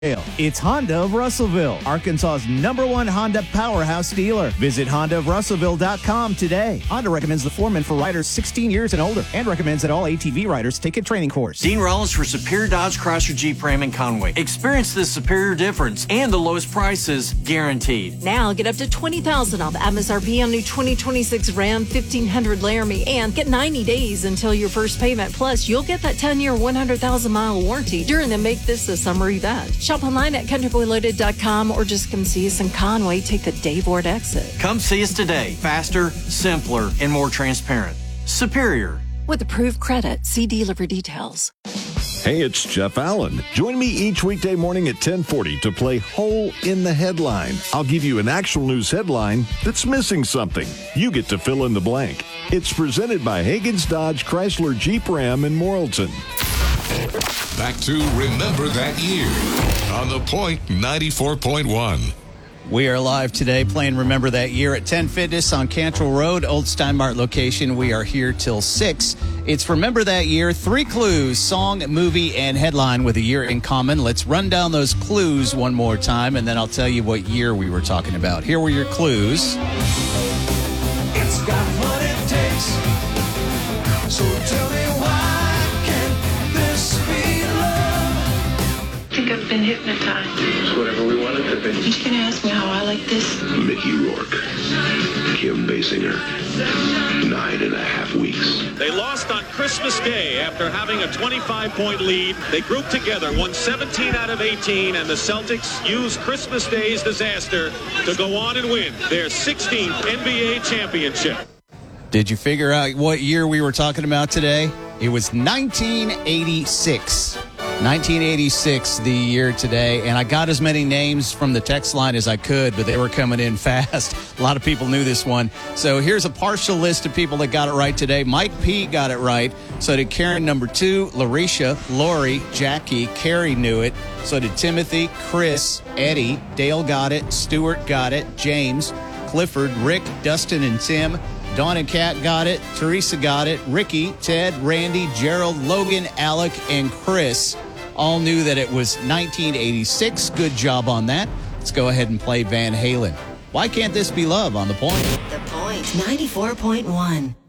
It's Honda of Russellville, Arkansas's #1 Honda powerhouse dealer. Visit HondaofRussellville.com today. Honda recommends the Foreman for riders 16 years and older and recommends that all ATV riders take a training course. Dean Rollins for Superior Dodge Chrysler Jeep Ram in Conway. Experience the superior difference and the lowest prices guaranteed. Now get up to $20,000 off MSRP on new 2026 Ram 1500 Laramie and get 90 days until your first payment. Plus, you'll get that 10-year, 100,000-mile warranty during the Make This a Summer event. Shop online at countryboyloaded.com or just come see us in Conway. Take the Dave Ward exit. Come see us today. Faster, simpler, and more transparent. Superior. With approved credit, see dealer for details. Hey, it's Jeff Allen. Join me each weekday morning at 10:40 to play Hole in the Headline. I'll give you an actual news headline that's missing something. You get to fill in the blank. It's presented by Hagen's Dodge Chrysler Jeep Ram in Morrilton. Back to Remember That Year on The Point 94.1. We are live today playing Remember That Year at 10 Fitness on Cantrell Road, Old Steinmart location. We are here till 6. It's Remember That Year. 3 clues, song, movie, and headline with a year in common. Let's run down those clues one more time, and then I'll tell you what year we were talking about. Here were your clues. It's got what it takes. So tell me why can't this be love? I think I've been hypnotized. It's whatever we want it to be. Are you going to ask me how I like this? Mickey Rourke, Kim Basinger, 9.5 weeks. They lost on Christmas Day after having a 25-point lead. They grouped together, won 17 out of 18, and the Celtics used Christmas Day's disaster to go on and win their 16th NBA championship. Did you figure out what year we were talking about today? It was 1986. 1986, the year today, and I got as many names from the text line as I could, but they were coming in fast. A lot of people knew this one. So here's a partial list of people that got it right today. Mike P. got it right. So did Karen number 2, Larisha, Lori, Jackie, Carrie knew it. So did Timothy, Chris, Eddie, Dale got it, Stuart got it, James, Clifford, Rick, Dustin, and Tim. Dawn and Kat got it, Teresa got it, Ricky, Ted, Randy, Gerald, Logan, Alec, and Chris all knew that it was 1986. Good job on that. Let's go ahead and play Van Halen. Why Can't This Be Love on The Point? The Point 94.1.